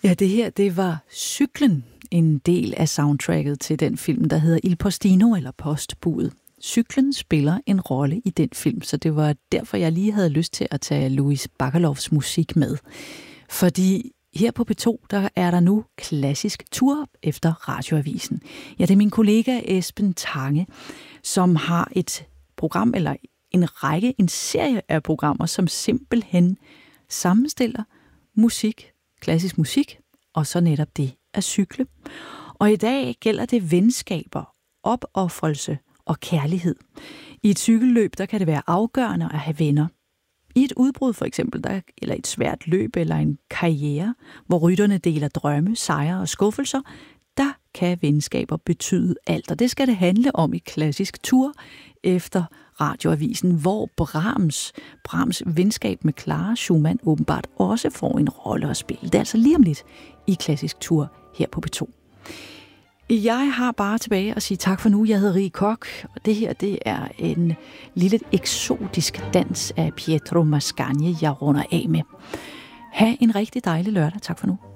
Ja, det her, det var Cyklen, en del af soundtracket til den film, der hedder Il Postino eller Postbudet. Cyklen spiller en rolle i den film, så det var derfor, jeg lige havde lyst til at tage Louis Bakalovs musik med. Fordi her på P2, der er der nu klassisk tur efter Radioavisen. Ja, det er min kollega Esben Tange, som har et program, eller en serie af programmer, som simpelthen sammenstiller musik, klassisk musik, og så netop det at cykle. Og i dag gælder det venskaber, opoffrelse og kærlighed. I et cykelløb, der kan det være afgørende at have venner. I et udbrud for eksempel, eller et svært løb eller en karriere, hvor rytterne deler drømme, sejre og skuffelser, der kan venskaber betyde alt. Og det skal det handle om i klassisk tur efter Radioavisen, hvor Brahms venskab med Clara Schumann åbenbart også får en rolle at spille. Det er altså lige om lidt i klassisk tur her på P2. Jeg har bare tilbage at sige tak for nu. Jeg hedder Rie Koch, og det her, det er en lille eksotisk dans af Pietro Mascagni, jeg runder af med. Ha' en rigtig dejlig lørdag. Tak for nu.